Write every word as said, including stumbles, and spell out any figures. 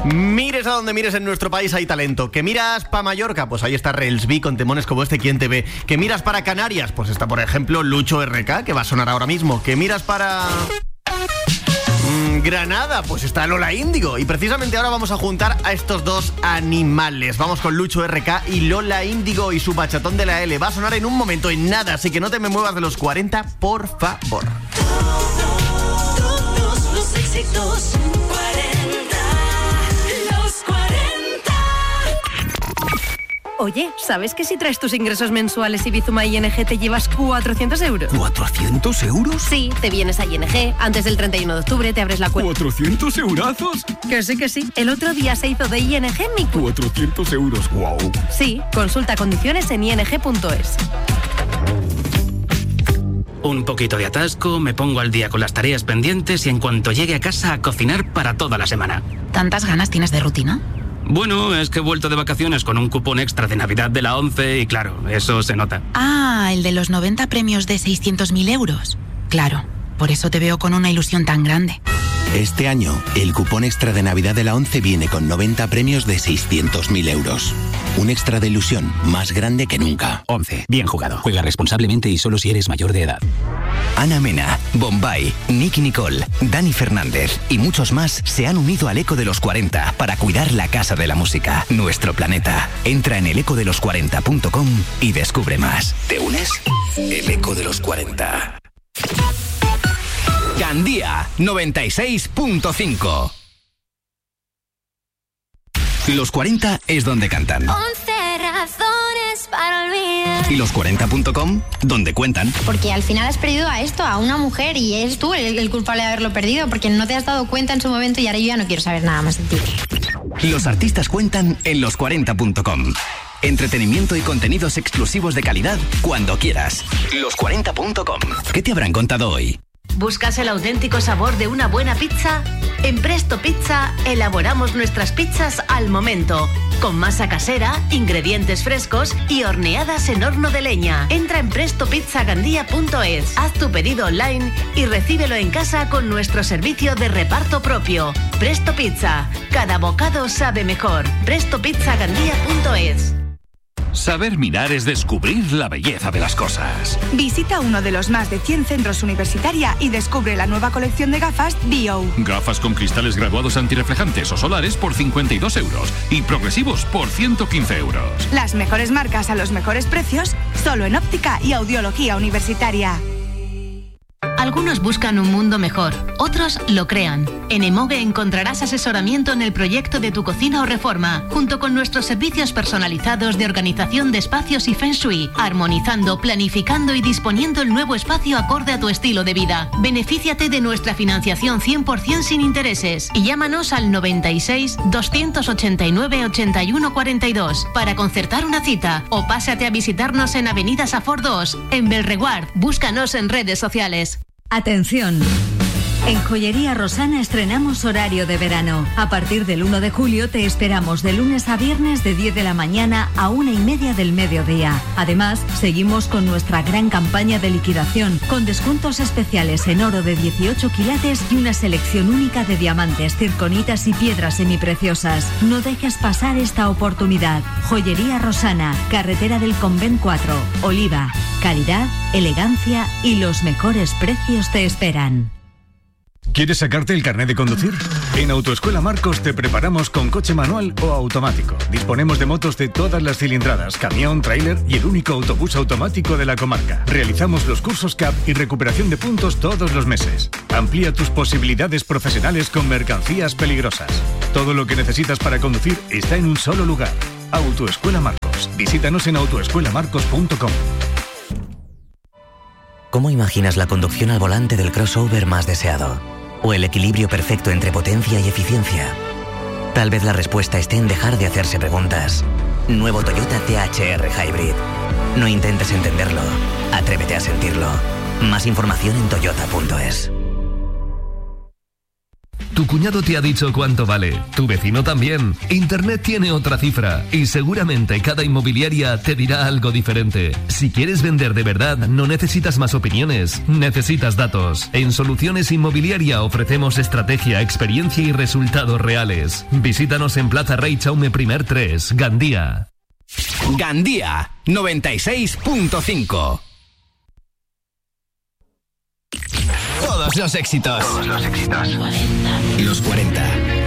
Mires a donde mires en nuestro país hay talento. ¿Que miras para Mallorca? Pues ahí está Relsby con temones como este ¿Quién te ve? ¿Que miras para Canarias? Pues está, por ejemplo, Lucho R K, que va a sonar ahora mismo. ¿Que miras para Granada? Pues está Lola Índigo. Y precisamente ahora vamos a juntar a estos dos animales. Vamos con Lucho R K y Lola Índigo y su bachatón de la L. Va a sonar en un momento, en nada, así que no te me muevas de los cuarenta, por favor. Todos los éxitos cuarenta, los cuarenta. Oye, ¿sabes que si traes tus ingresos mensuales y Bizuma I N G te llevas cuatrocientos euros? ¿cuatrocientos euros? Sí, te vienes a I N G, antes del treinta y uno de octubre te abres la cuenta. ¿cuatrocientos eurazos? Que sí, que sí. El otro día se hizo de I N G mi cuenta. cuatrocientos euros, wow. Sí, consulta condiciones en i n g punto es. Un poquito de atasco, me pongo al día con las tareas pendientes y en cuanto llegue a casa a cocinar para toda la semana. ¿Tantas ganas tienes de rutina? Bueno, es que he vuelto de vacaciones con un cupón extra de Navidad de la ONCE y claro, eso se nota. Ah, el de los noventa premios de seiscientos mil euros. Claro, por eso te veo con una ilusión tan grande. Este año, el cupón extra de Navidad de la ONCE viene con noventa premios de seiscientos mil euros. Un extra de ilusión más grande que nunca. ONCE. Bien jugado. Juega responsablemente y solo si eres mayor de edad. Ana Mena, Bombay, Nicky Nicole, Dani Fernández y muchos más se han unido al Eco de los cuarenta para cuidar la casa de la música, nuestro planeta. Entra en el eco de los cuarenta punto com y descubre más. ¿Te unes? El Eco de los cuarenta. Gandía noventa y seis punto cinco. Los cuarenta es donde cantan. once razones para olvidar. Y los cuarenta punto com, donde cuentan. Porque al final has perdido a esto, a una mujer, y eres tú el, el culpable de haberlo perdido, porque no te has dado cuenta en su momento y ahora yo ya no quiero saber nada más de ti. Los artistas cuentan en los cuarenta punto com. Entretenimiento y contenidos exclusivos de calidad cuando quieras. los cuarenta punto com. ¿Qué te habrán contado hoy? ¿Buscas el auténtico sabor de una buena pizza? En Presto Pizza elaboramos nuestras pizzas al momento, con masa casera, ingredientes frescos y horneadas en horno de leña. Entra en presto pizza gandía punto es, haz tu pedido online y recíbelo en casa con nuestro servicio de reparto propio. Presto Pizza, cada bocado sabe mejor. presto pizza gandía punto es. Saber mirar es descubrir la belleza de las cosas. Visita uno de los más de cien centros Universitaria y descubre la nueva colección de gafas D O. Gafas con cristales graduados antirreflejantes o solares por cincuenta y dos euros y progresivos por ciento quince euros. Las mejores marcas a los mejores precios, solo en óptica y audiología universitaria. Algunos buscan un mundo mejor, otros lo crean. En Emoge encontrarás asesoramiento en el proyecto de tu cocina o reforma, junto con nuestros servicios personalizados de organización de espacios y Feng Shui, armonizando, planificando y disponiendo el nuevo espacio acorde a tu estilo de vida. Benefíciate de nuestra financiación cien por ciento sin intereses y llámanos al noventa y seis, doscientos ochenta y nueve, ochenta y uno cuarenta y dos para concertar una cita o pásate a visitarnos en Avenida Safor dos, en Belreguard. Búscanos en redes sociales. Atención. En Joyería Rosana estrenamos horario de verano. A partir del uno de julio te esperamos de lunes a viernes de diez de la mañana a una y media del mediodía. Además, seguimos con nuestra gran campaña de liquidación, con descuentos especiales en oro de dieciocho quilates y una selección única de diamantes, circonitas y piedras semipreciosas. No dejes pasar esta oportunidad. Joyería Rosana, carretera del Convent cuatro, Oliva. Calidad, elegancia y los mejores precios te esperan. ¿Quieres sacarte el carnet de conducir? En Autoescuela Marcos te preparamos con coche manual o automático. Disponemos de motos de todas las cilindradas, camión, tráiler y el único autobús automático de la comarca. Realizamos los cursos C A P y recuperación de puntos todos los meses. Amplía tus posibilidades profesionales con mercancías peligrosas. Todo lo que necesitas para conducir está en un solo lugar. Autoescuela Marcos. Visítanos en autoescuela marcos punto com. ¿Cómo imaginas la conducción al volante del crossover más deseado? ¿O el equilibrio perfecto entre potencia y eficiencia? Tal vez la respuesta esté en dejar de hacerse preguntas. Nuevo Toyota T H R Hybrid. No intentes entenderlo, atrévete a sentirlo. Más información en toyota punto es. Tu cuñado te ha dicho cuánto vale, tu vecino también. Internet tiene otra cifra y seguramente cada inmobiliaria te dirá algo diferente. Si quieres vender de verdad, no necesitas más opiniones, necesitas datos. En Soluciones Inmobiliaria ofrecemos estrategia, experiencia y resultados reales. Visítanos en Plaza Rey Chaume Primer tres, Gandía. Gandía noventa y seis punto cinco. Todos los éxitos. Todos los éxitos. Los cuarenta.